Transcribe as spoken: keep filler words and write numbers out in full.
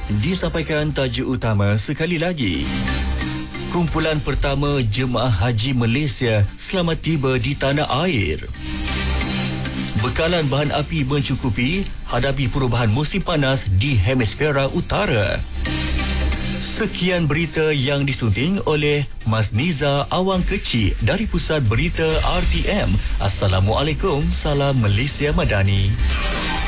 Disampaikan tajuk utama sekali lagi. Kumpulan pertama jemaah haji Malaysia selamat tiba di tanah air. Bekalan bahan api mencukupi hadapi perubahan musim panas di hemisfera utara. Sekian berita yang disunting oleh Mas Niza Awang Kecil dari Pusat Berita R T M. Assalamualaikum, salam Malaysia Madani.